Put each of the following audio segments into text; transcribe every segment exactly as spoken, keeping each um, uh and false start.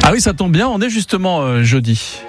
Ah oui, ça tombe bien, on est justement euh, jeudi.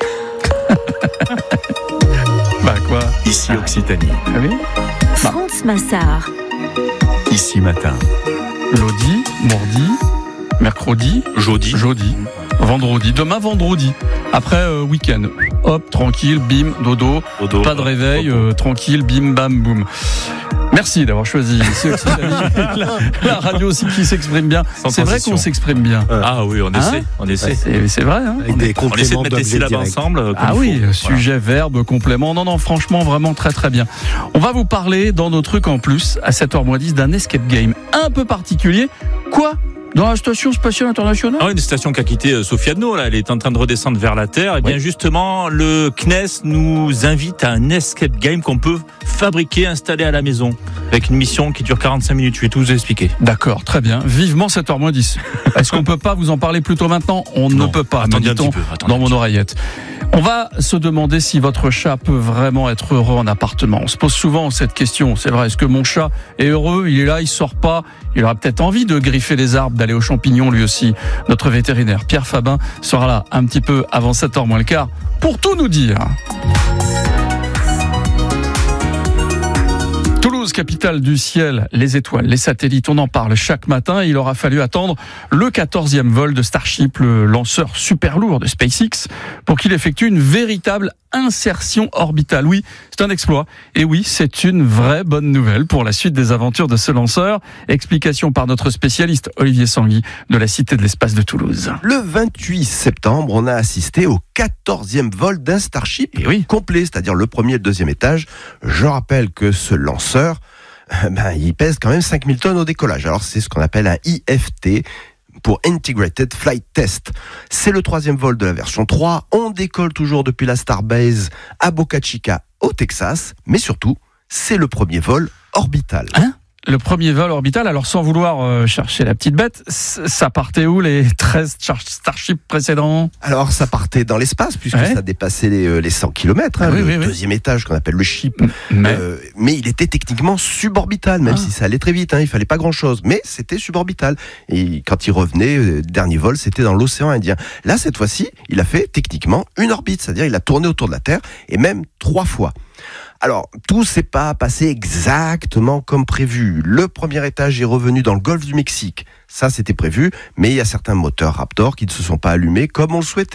Bah quoi ? Ici Occitanie. Ah oui ? Bah. France Massard. Ici matin. Lodi, mardi, mercredi, Jeudi. jeudi, vendredi. Demain, vendredi. Après, euh, week-end. Hop, tranquille, bim, dodo. Dodo. Pas de réveil, euh, tranquille, bim, bam, boum. Merci d'avoir choisi ici Occitanie, la, la radio aussi qui s'exprime bien. Sans C'est vrai transition. qu'on s'exprime bien. Ah oui, on Hein essaie. On essaie. C'est, c'est vrai. Hein Avec On des est- On essaie de compléments mettre les d'objets syllabes directs. ensemble. comme Ah il oui, faut. sujet, verbe, complément. Non, non, franchement, vraiment très très bien. On va vous parler dans nos trucs en plus, à sept heures moins dix, d'un escape game un peu particulier. Quoi ? Dans la station spatiale internationale ? Ah, une station qui a quitté euh, Sofiano, là, elle est en train de redescendre vers la Terre. Et bien Oui. justement, le C N E S nous invite à un escape game qu'on peut fabriquer, installer à la maison, avec une mission qui dure quarante-cinq minutes. Je vais tout vous expliquer. D'accord, très bien. Vivement sept heures moins dix. Est-ce qu'on peut pas vous en parler plus tôt maintenant ? On Non, ne peut pas, me attendez un dit-on petit peu, attendez dans un mon petit peu. oreillette. On va se demander si votre chat peut vraiment être heureux en appartement. On se pose souvent cette question. C'est vrai, est-ce que mon chat est heureux ? Il est là, il sort pas. Il aura peut-être envie de griffer les arbres, d'aller aux champignons lui aussi. Notre vétérinaire Pierre Fabin sera là un petit peu avant sept heures moins le quart pour tout nous dire. Toulouse, capitale du ciel, les étoiles, les satellites, on en parle chaque matin. Il aura fallu attendre le quatorzième vol de Starship, le lanceur super lourd de SpaceX, pour qu'il effectue une véritable insertion orbitale. Oui, c'est un exploit. Et oui, c'est une vraie bonne nouvelle pour la suite des aventures de ce lanceur. Explication par notre spécialiste Olivier Sanguy de la Cité de l'Espace de Toulouse. Le vingt-huit septembre, on a assisté au quatorzième vol d'un Starship Et oui. complet, c'est-à-dire le premier et le deuxième étage. Je rappelle que ce lanceur, euh, ben, il pèse quand même cinq mille tonnes au décollage. Alors c'est ce qu'on appelle un I F T, pour Integrated Flight Test. C'est le troisième vol de la version trois. On décolle toujours depuis la Starbase à Boca Chica, au Texas. Mais surtout, c'est le premier vol orbital. Hein ? Le premier vol orbital, alors sans vouloir euh, chercher la petite bête, c- ça partait où les treize char- Starship précédents ? Alors, ça partait dans l'espace, puisque Ouais. ça dépassait les, euh, les cent kilomètres, hein, Ah oui, le oui, oui. deuxième étage qu'on appelle le ship. Mais Euh, mais il était techniquement suborbital, même Ah. si ça allait très vite, hein, il fallait pas grand-chose. Mais c'était suborbital. Et quand il revenait, euh, dernier vol, c'était dans l'océan Indien. Là, cette fois-ci, il a fait techniquement une orbite, c'est-à-dire il a tourné autour de la Terre, et même trois fois. Alors, tout s'est pas passé exactement comme prévu. Le premier étage est revenu dans le golfe du Mexique. Ça, c'était prévu, mais il y a certains moteurs Raptor qui ne se sont pas allumés comme on le souhaitait.